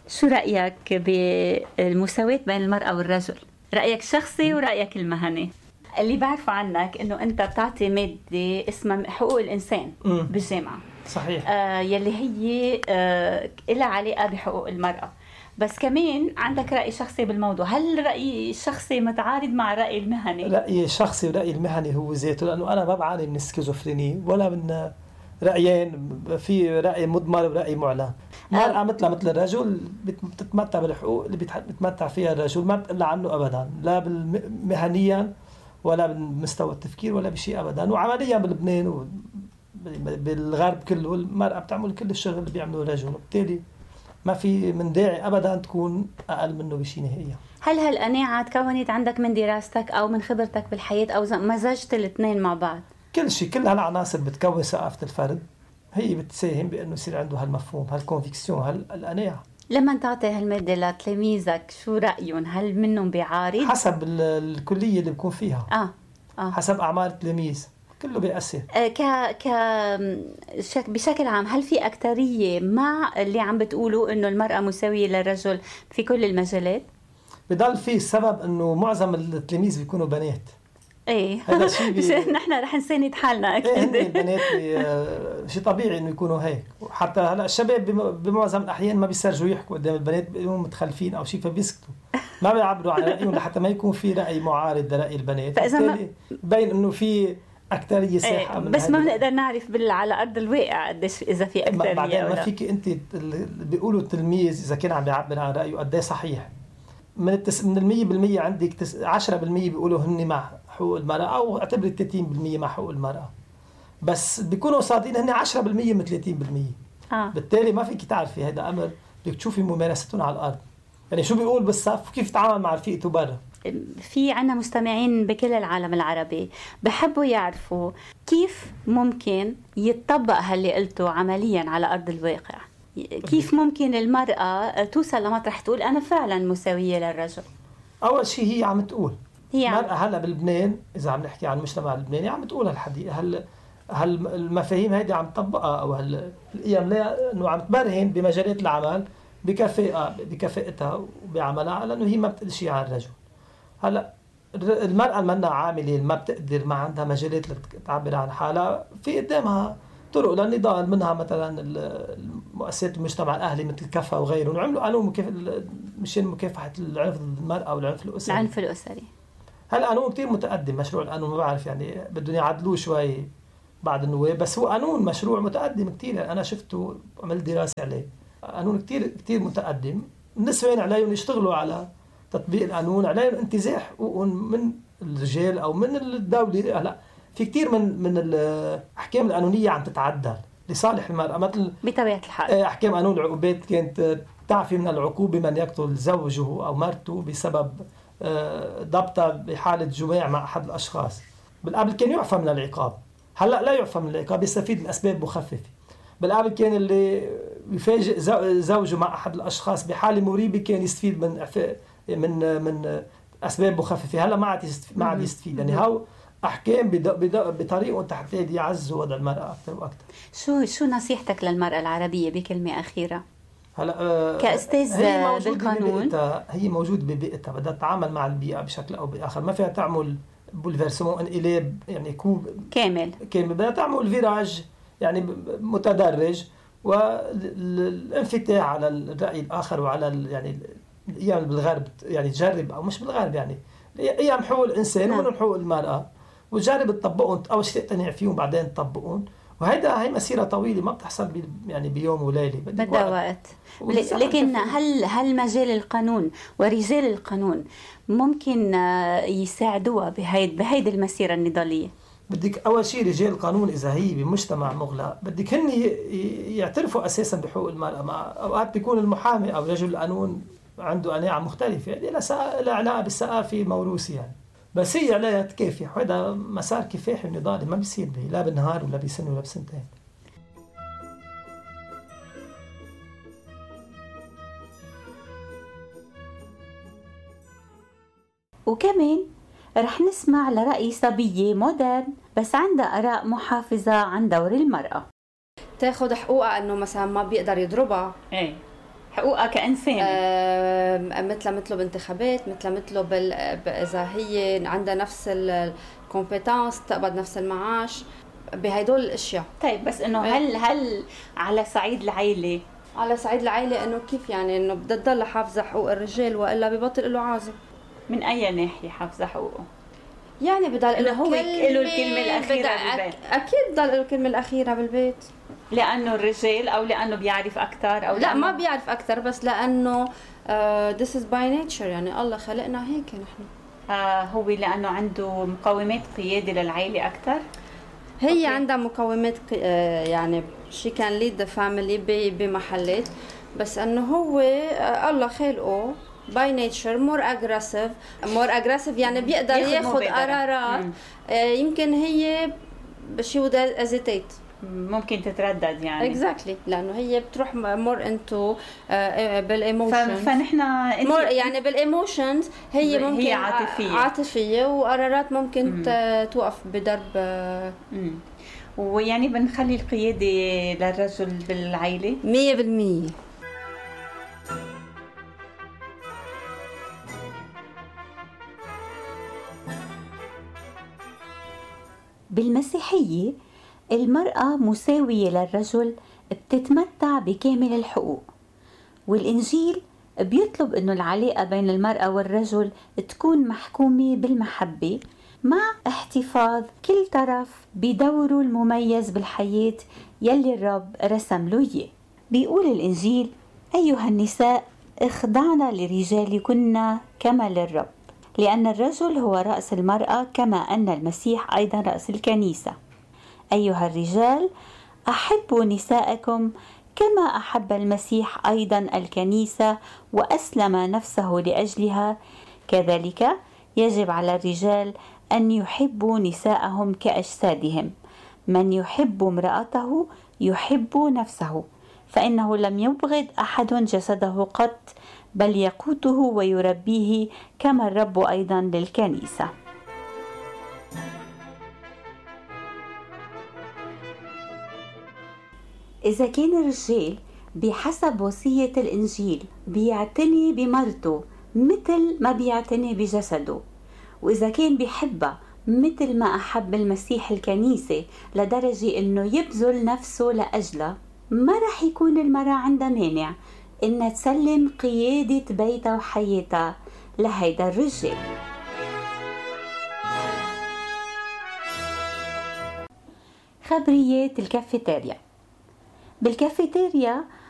شو رأيك بالمساواة بين المرأة والرجل؟ رأيك الشخصي ورأيك المهني. اللي بعرفه عنك إنه أنت بتعطي مادة اسمها حقوق الإنسان بالجامعة. صحيح. يلي هي إلها علاقة بحقوق المرأة، بس كمان عندك رأي شخصي بالموضوع. هل الرأي الشخصي متعارض مع الرأي المهني؟ رأيي الشخصي ورأيي المهني هو ذاته، لأنه أنا ما بعاني من السكيزوفرينيا ولا من رأيين، في رأي مضمر ورأي معلن. المرأة مثل الرجل بتتمتع بالحقوق اللي بتمتع فيها الرجل، ما بتقل عنه أبدا، لا مهنيا ولا بالمستوى التفكير ولا بشيء أبدا. وعمليا بلبنان وبالغرب كله المرأة بتعمل كل الشغل اللي بيعمله الرجل، وبالتالي ما في من داعي أبدا تكون أقل منه بشيء نهائيا. هل هالقناعة تكونت عندك من دراستك أو من خبرتك بالحياة أو مزجت الاثنين مع بعض؟ كل شيء، كل هالعناصر بتكون ثقافة الفرد، هي بتساهم بأنه يصير عنده هالمفهوم، هالكونفيكسيون، هالقناعة. لما تعطي هالمادة لتلاميذك شو رأيهم؟ هل منهم بيعارض؟ حسب الكلية اللي بكون فيها. حسب أعمار التلاميذ كله بيأثر. بشكل عام هل في أكترية مع اللي عم بتقولوا إنه المرأة مساوية للرجل في كل المجالات؟ بضل في السبب إنه معظم التلاميذ بيكونوا بنات. ايه هذا شيء نحن رح نساند حالنا اكيد. البنات شيء طبيعي انه يكونوا هيك. وحتى هلا الشباب بمعظم الاحيان ما بيسرجوا يحكوا قدام البنات، بيقولوا متخلفين او شيء فبيسكتوا، ما بيعبروا عن رايهم لحتى ما يكون في راي معارض لراي البنات. فبالتالي بين انه في اكثريه ساحه. بس ما بنقدر نعرف على ارض الواقع قديش اذا في اكثريه. بعدين ما فيك انت بيقولوا التلميذ اذا كان عم يعبر عن رايه قد ايه صحيح. من 100% عندك 10% بيقولوا هن مع حقوق المرأة، أو اعتبر 30% مع حقوق المرأة، بس بيكونوا صادقين هن 10% من 30%. بالتالي ما فيك تعرفي هذا أمر، بدك تشوفي ممارستهم على الأرض، يعني شو بيقول بالصف وكيف تعامل مع رفيقته برا. في عنا مستمعين بكل العالم العربي بحبوا يعرفوا كيف ممكن يتطبق هاللي قلته عمليا على أرض الواقع. كيف ممكن المرأة توصل لمطرح تقول أنا فعلا مساوية للرجل؟ أول شيء هي عم تقول، المرأة هلا بلبنان إذا عم نحكي عن المجتمع اللبناني عم تقول هالحديث، هل المفاهيم هيدي عم تطبقها، أو القيم لا إنه عم تبرهن بمجالات العمل بكفاءتها وبعملها، لأنه هي ما بتقول شيء عن الرجل. هلا المرأة المنا عاملة ما بتقدر، ما عندها مجالات تعبر عن حالها، في قدامها طرق للنضال، منها مثلا المؤسسات المجتمع الأهلي مثل كفا وغيرهم، وعملوا قانون مشان مكافحة العنف ضد المرأة والعنف الأسري. العنف الأسري هالقانون كتير متقدم، مشروع القانون ما بعرف يعني بدهم يعدلوه شوي بعد النواب، بس هو قانون مشروع متقدم كتير. أنا شفته عملت دراسة عليه، قانون كتير متقدم. النسوان عليهم يشتغلوا على تطبيق القانون، عليهم انتزاع حقوقهم من الرجال أو من الدولة. هلا في كتير من الأحكام القانونية عم تتعدل لصالح المرأة، مثل بطبيعة الحال أحكام قانون العقوبات كانت تعفي من العقوبة من يقتل زوجه أو مرته بسبب ضبطها بحالة جماع مع أحد الأشخاص. بالقبل كان يعفى من العقاب، هلأ لا يعفى من العقاب، يستفيد من أسباب مخففة. بالقبل كان اللي يفاجئ زوجه مع أحد الأشخاص بحالة مريبة كان يستفيد من أسباب مخففة، هلأ ما عاد يستفيد. يعني هاو أحكام بطريقة تحت يعزوا وضع المرأة أكثر وأكثر. شو نصيحتك للمرأة العربية بكلمة أخيرة؟ هلا كأستاذ بالقانون هي موجودة ببيئتها، بدها تتعامل مع البيئة بشكل أو بآخر، ما فيها تعمل بولفيرسمون انقلاب يعني كوب كامل، بدها تعمل فيراج يعني متدرج، والانفتاح على الرأي الآخر وعلى يعني الأيام بالغرب يعني تجرب، أو مش بالغرب يعني أيام حقوق الإنسان ومن حقوق المرأة، وتجرب تطبقون أول شيء تقتنع فيهم بعدين تطبقون. وهي مسيرة طويلة ما بتحصل يعني بيوم وليلة، بدها وقت. لكن هل مجال القانون ورجال القانون ممكن يساعدوها بهيدي المسيرة النضالية؟ بدك أول شيء رجال القانون إذا هي بمجتمع مغلق بدك هن يعترفوا أساسا بحقوق المرأة. مع أوقات بيكون المحامي أو رجل القانون عنده قناعة مختلفة، يعني لها علاقة بالثقافة موروثة يعني، بس هي عليها تكافح. وهذا مسار كفاحي ونضالي ما بيصير لا بنهار ولا بسنة ولا بسنتين. وكمان رح نسمع لرأي صبية مودرن بس عندها آراء محافظة عن دور المرأة. تاخد حقوقها انه مثلا ما بيقدر يضربها، ايه حقوقها كإنسان، مثل مطلب انتخابات، مثل مطلب إذا هي عندها نفس الكومبيتانس تقبض نفس المعاش بهدول الاشياء. طيب بس انه هل على صعيد العائله، على صعيد العائله انه كيف يعني انه بدها تضل حافظه حقوق الرجال والا ببطل له عازم؟ من اي ناحيه حافظه حقوقه؟ يعني بضل له هو له الكلمه الاخيره بالبيت. اكيد بضل له الكلمه الاخيره بالبيت، لانه الرجال او لانه بيعرف اكثر او لا ما بيعرف اكثر، بس لانه this is by nature، يعني الله خلقنا هيك نحن. هو لانه عنده مقومات قياده للعائله اكثر. هي عندها مقومات يعني she can lead the family بمحلات، بس انه هو الله خلقه by nature more aggressive يعني بيقدر ياخذ قرارات يمكن هي she would hesitate، ممكن تتردد يعني exactly، لانه هي بتروح more into بالايموشنز، فنحن يعني بالايموشنز هي ممكن هي عاطفيه وقرارات ممكن توقف بضرب ويعني بنخلي القياده للرجل بالعائله 100%. بالمسيحيه المرأة مساوية للرجل، بتتمتع بكامل الحقوق، والإنجيل بيطلب إنه العلاقة بين المرأة والرجل تكون محكومة بالمحبة مع احتفاظ كل طرف بدوره المميز بالحياة يلي الرب رسم له إياه. بيقول الإنجيل: أيها النساء اخضعن لرجالكن كما للرب، لأن الرجل هو رأس المرأة كما أن المسيح أيضا رأس الكنيسة. أيها الرجال أحبوا نساءكم كما أحب المسيح أيضا الكنيسة وأسلم نفسه لأجلها، كذلك يجب على الرجال أن يحبوا نساءهم كأجسادهم. من يحب امرأته يحب نفسه، فإنه لم يبغض أحد جسده قط، بل يقوته ويربيه كما الرب أيضا للكنيسة. إذا كان الرجال بحسب وصية الإنجيل بيعتني بمرته مثل ما بيعتني بجسده، وإذا كان بيحبها مثل ما أحب المسيح الكنيسة لدرجة إنه يبذل نفسه لأجلها، ما رح يكون المرأة عندها مانع إنها تسلم قيادة بيتها وحياتها لهيدا الرجال. خبريات الكافيتيريا. بالكافيتيريا